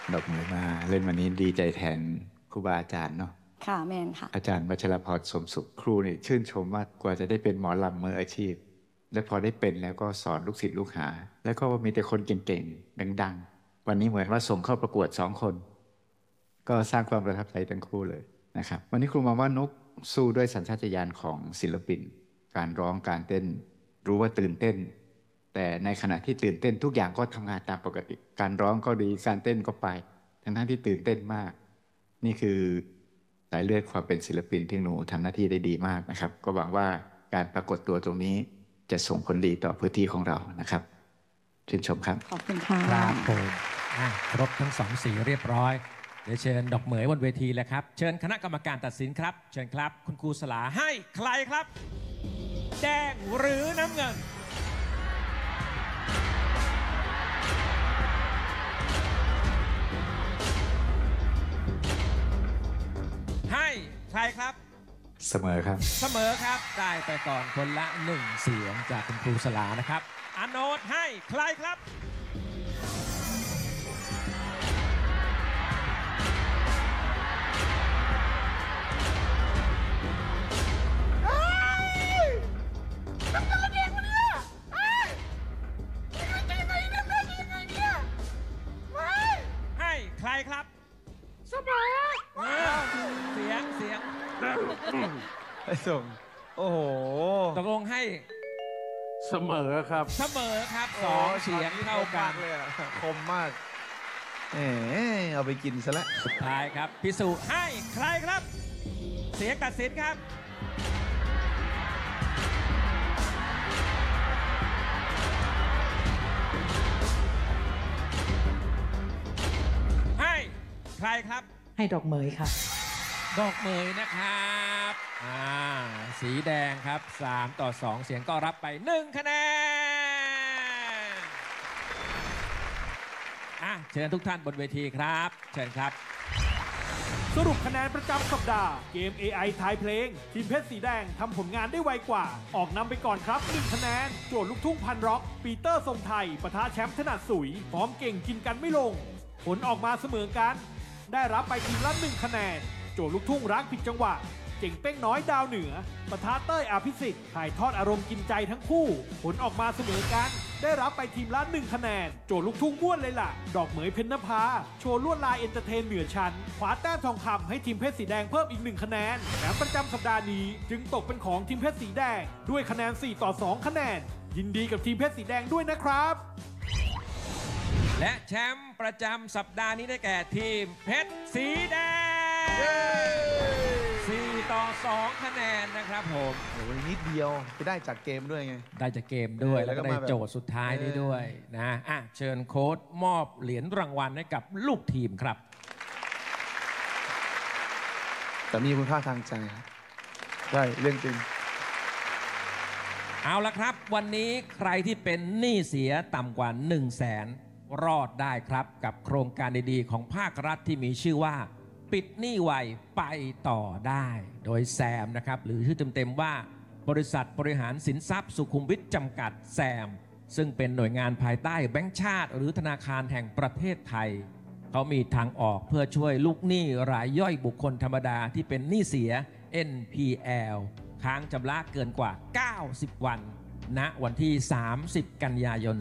ดอกไม้มาเล่นวันนี้ดีใจแทนครูบาอาจารย์เนาะค่ะแมนค่ะอาจารย์วัชรพรสมสุขครูนี่ชื่นชมว่ากว่าจะได้เป็นหมอลำมืออาชีพและพอได้เป็นแล้วก็สอนลูกศิษย์ลูกหาแล้วก็มีแต่คนเก่งๆดังๆวันนี้เหมือนว่าส่งเข้าประกวด2 คน ก็สร้างความประทับใจทั้งคู่เลยนะครับวันนี้ครูมองว่านกสู้ด้วยสัญชาตญาณของศิลปินการร้องการเต้นรู้ว่าตื่นเต้นแต่ในขณะที่ตื่นเต้นทุกอย่างก็ทำงานตามปกติการร้องก็ดีการเต้นก็ไปทั้งที่ตื่นเต้นมากนี่คือสายเลือดความเป็นศิลปินที่หนูทำหน้าที่ได้ดีมากนะครับก็หวังว่าการปรากฏตัวตรงนี้จะส่งผลดีต่อพื้นที่ของเรานะครับชื่นชมครับขอบคุณค่ะครับผมครบทั้ง2 สีเรียบร้อยเดี๋ยวเชิญดอกเหมยบนเวทีเลยครับเชิญคณะกรรมการตัดสินครับเชิญครับคุณครูสลาให้ใครครับแดงหรือน้ำเงินให้ใครครับเสมอครับเสมอครับได้ไปก่อนคนละ1 เสียงจากคุณครูสลานะครับอโนตให้ใครครับให้ใครครับเสมอเสียงไอ้ส่งโอ้โหตกลงให้เสมอครับเสมอครับ2 เสียงเท่ากันเลยคมมากเอาไปกินซะแล้วสุดท้ายครับพิสูจน์ให้ใครครับเสียงตัดสินครับให้ใครครับให้ดอกเหมยค่ะดอกเหมยนะครับสีแดงครับ3-2 เสียงก็รับไป1 คะแนนเชิญทุกท่านบนเวทีครับเชิญครับสรุปคะแนนประจำสัปดาห์เกม AI ทายเพลงทีมเพชรสีแดงทำผลงานได้ไวกว่าออกนำไปก่อนครับ1 คะแนนโจทย์ลูกทุ่งพันร็อกปีเตอร์ทรงไทยปะทะแชมป์ถนัดสุยพร้อมเก่งกินกันไม่ลงผลออกมาเสมอกันได้รับไปทีมละ1 คะแนนโจทย์ลูกทุ่งรักผิดจังหวะเจ๋งเป้งน้อยดาวเหนือปะทะเต้ยอภิสิทธิ์ถ่ายทอดอารมณ์กินใจทั้งคู่ผลออกมาเสมอกันได้รับไปทีมละ1 คะแนนโจทย์ลูกทุ่งม้วนเลยล่ะดอกเหมยเพ็ญนภาโชว์ลวดลายเอนเตอร์เทนเหนือชั้นคว้าแต้มทองคำให้ทีมเพชรสีแดงเพิ่มอีก1 คะแนนแถมประจำสัปดาห์นี้จึงตกเป็นของทีมเพชรสีแดงด้วยคะแนน4-2 คะแนนยินดีกับทีมเพชรสีแดงด้วยนะครับและแชมป์ประจำสัปดาห์นี้ได้แก่ทีมเพชรสีแดง4-2 คะแนนนะครับผมโอ้ยนิดเดียวไปได้จากเกมด้วยไงได้จากเกมด้วยแล้วก็ได้โจทย์สุดท้ายนี้ด้วยนะเชิญโค้ชมอบเหรียญรางวัลให้กับลูกทีมครับแต่มีคุณค่าทางใจใช่เรื่องจริงเอาละครับวันนี้ใครที่เป็นหนี้เสียต่ำกว่า100,000รอดได้ครับกับโครงการดีๆของภาครัฐที่มีชื่อว่าปิดหนี้ไวไปต่อได้โดยแซมนะครับหรือชื่อเต็มๆว่าบริษัทบริหารสินทรัพย์สุขุมวิทจำกัดแซมซึ่งเป็นหน่วยงานภายใต้แบงก์ชาติหรือธนาคารแห่งประเทศไทยเขามีทางออกเพื่อช่วยลูกหนี้รายย่อยบุคคลธรรมดาที่เป็นหนี้เสีย NPL ค้างชำระเกินกว่า90 วันณวันที่30 กันยายน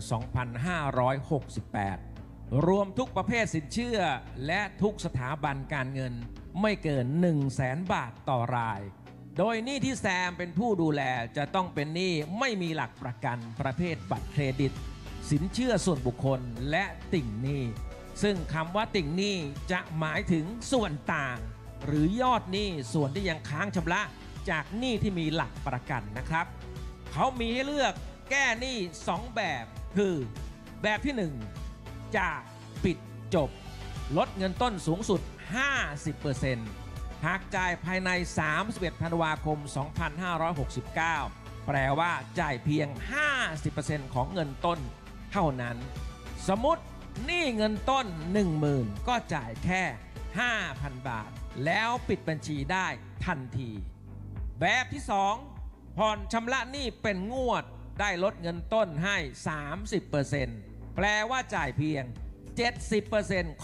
2568 รวมทุกประเภทสินเชื่อและทุกสถาบันการเงินไม่เกิน 100,000 บาทต่อรายโดยหนี้ที่แซมเป็นผู้ดูแลจะต้องเป็นหนี้ไม่มีหลักประกันประเภทบัตรเครดิตสินเชื่อส่วนบุคคลและติ่งหนี้ซึ่งคำว่าติ่งหนี้จะหมายถึงส่วนต่างหรือยอดหนี้ส่วนที่ยังค้างชำระจากหนี้ที่มีหลักประกันนะครับเขามีให้เลือกแก้หนี้2 แบบคือแบบที่1จากปิดจบลดเงินต้นสูงสุด 50% หากจ่ายภายใน31 ธันวาคม 2569 แปลว่าจ่ายเพียง 50% ของเงินต้นเท่านั้นสมมุติหนี้เงินต้น 10,000 ก็จ่ายแค่ 5,000 บาทแล้วปิดบัญชีได้ทันทีแบบที่2ผ่อนชำระหนี้เป็นงวดได้ลดเงินต้นให้ 30% แปลว่าจ่ายเพียง 70%